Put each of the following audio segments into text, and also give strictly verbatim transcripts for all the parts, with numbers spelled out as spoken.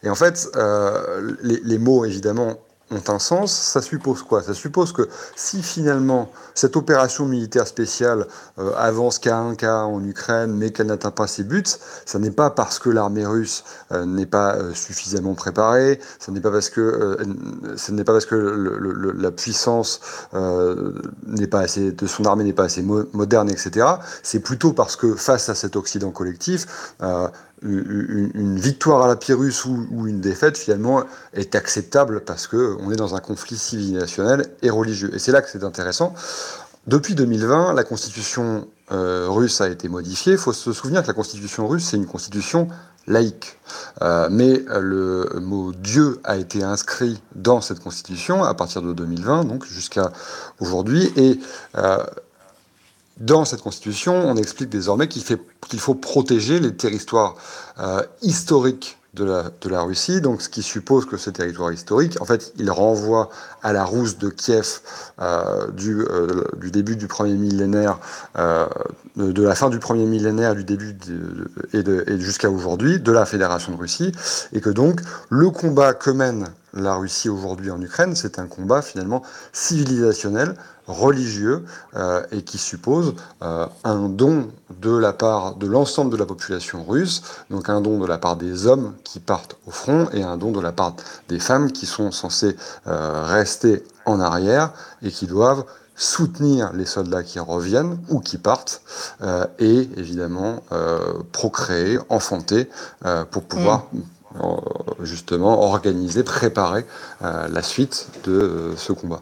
Et en fait, euh, les, les mots, évidemment, ont un sens. Ça suppose quoi? Ça suppose que si finalement cette opération militaire spéciale euh, avance qu'à un cas en Ukraine, mais qu'elle n'atteint pas ses buts, ça n'est pas parce que l'armée russe euh, n'est pas euh, suffisamment préparée, ce n'est pas parce que, euh, ce n'est pas parce que le, le, la puissance euh, n'est pas assez, de son armée n'est pas assez mo moderne, et cetera. C'est plutôt parce que face à cet Occident collectif, euh, une, une victoire à la Pyrrhus ou, ou une défaite finalement est acceptable parce que on est dans un conflit civilisationnel et religieux. Et c'est là que c'est intéressant. Depuis deux mille vingt, la constitution euh, russe a été modifiée. Il faut se souvenir que la constitution russe, c'est une constitution laïque. Euh, mais le mot Dieu a été inscrit dans cette constitution à partir de deux mille vingt, donc jusqu'à aujourd'hui. Et euh, dans cette constitution, on explique désormais qu'il qu'il faut protéger les territoires euh, historiques de la, de la Russie, donc ce qui suppose que ces territoires historiques, en fait, ils renvoient à la Rousse de Kiev euh, du, euh, du début du premier millénaire, euh, de, de la fin du premier millénaire, du début de, et, de, et jusqu'à aujourd'hui, de la Fédération de Russie, et que donc le combat que mène la Russie aujourd'hui en Ukraine, c'est un combat finalement civilisationnel, religieux, euh, et qui suppose euh, un don de la part de l'ensemble de la population russe, donc un don de la part des hommes qui partent au front et un don de la part des femmes qui sont censées euh, rester en arrière et qui doivent soutenir les soldats qui reviennent ou qui partent euh, et évidemment euh, procréer, enfanter euh, pour pouvoir mmh. euh, justement organiser, préparer euh, la suite de euh, ce combat.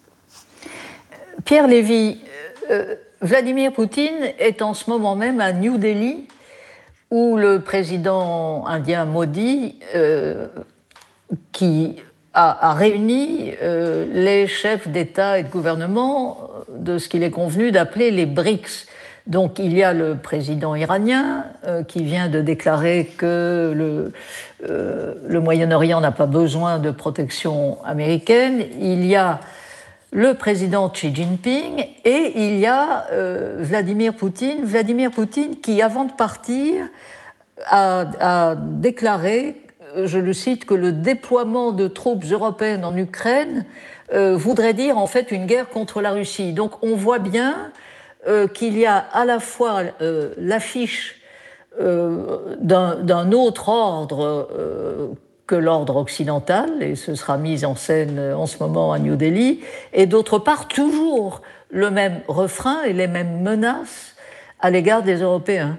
Pierre Lévy, euh, Vladimir Poutine est en ce moment même à New Delhi, où le président indien Modi, euh, qui a, a réuni euh, les chefs d'État et de gouvernement de ce qu'il est convenu d'appeler les BRICS. Donc il y a le président iranien euh, qui vient de déclarer que le, euh, le Moyen-Orient n'a pas besoin de protection américaine. Il y a le président Xi Jinping et il y a euh, Vladimir Poutine. Vladimir Poutine qui, avant de partir, a, a déclaré, je le cite, que le déploiement de troupes européennes en Ukraine euh, voudrait dire en fait une guerre contre la Russie. Donc on voit bien euh, qu'il y a à la fois euh, l'affiche euh, d'un, d'un autre ordre euh, que l'ordre occidental, et ce sera mis en scène en ce moment à New Delhi, et d'autre part, toujours le même refrain et les mêmes menaces à l'égard des Européens.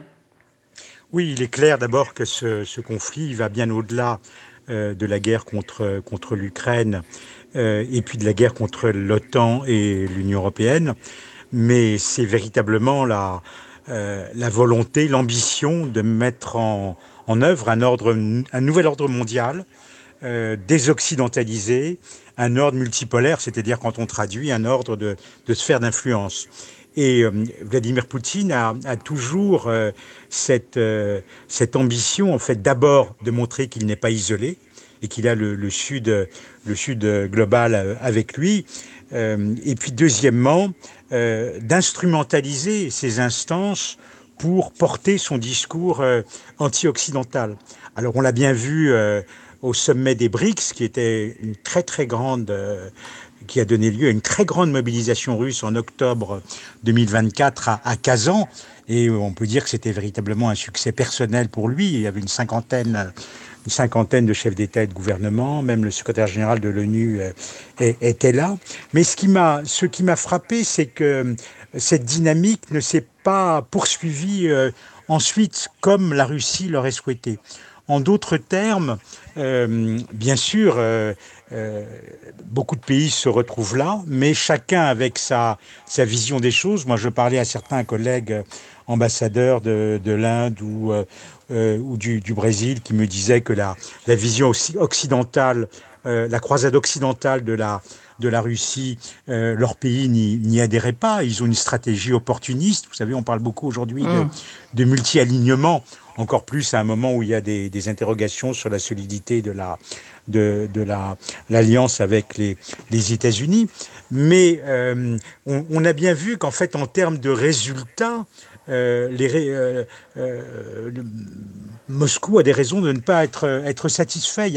Oui, il est clair d'abord que ce, ce conflit va bien au-delà euh, de la guerre contre, contre l'Ukraine euh, et puis de la guerre contre l'OTAN et l'Union européenne, mais c'est véritablement la, euh, la volonté, l'ambition de mettre en, en œuvre un, ordre, un nouvel ordre mondial Euh, désoccidentalisé, un ordre multipolaire, c'est-à-dire quand on traduit un ordre de, de sphère d'influence. Et euh, Vladimir Poutine a, a toujours euh, cette, euh, cette ambition, en fait, d'abord de montrer qu'il n'est pas isolé et qu'il a le, le sud, le sud global avec lui. Euh, et puis deuxièmement, euh, d'instrumentaliser ces instances pour porter son discours euh, anti-occidental. Alors on l'a bien vu euh, au sommet des BRICS, qui était une très très grande, euh, qui a donné lieu à une très grande mobilisation russe en octobre deux mille vingt-quatre à, à Kazan. Et on peut dire que c'était véritablement un succès personnel pour lui. Il y avait une cinquantaine, une cinquantaine de chefs d'État et de gouvernement, même le secrétaire général de l'ONU euh, était là. Mais ce qui m'a, ce qui m'a frappé, c'est que cette dynamique ne s'est pas poursuivie euh, ensuite comme la Russie l'aurait souhaité. En d'autres termes, euh, bien sûr, euh, euh, beaucoup de pays se retrouvent là, mais chacun avec sa, sa vision des choses. Moi, je parlais à certains collègues ambassadeurs de, de l'Inde ou, euh, ou du, du Brésil qui me disaient que la, la vision occidentale, euh, la croisade occidentale de la, de la Russie, euh, leur pays n'y adhérait pas. Ils ont une stratégie opportuniste. Vous savez, on parle beaucoup aujourd'hui de, de multi-alignement. Encore plus à un moment où il y a des, des interrogations sur la solidité de la de, de la l'alliance avec les, les États-Unis. Mais euh, on, on a bien vu qu'en fait, en termes de résultats, euh, les, euh, euh, Moscou a des raisons de ne pas être, être satisfait.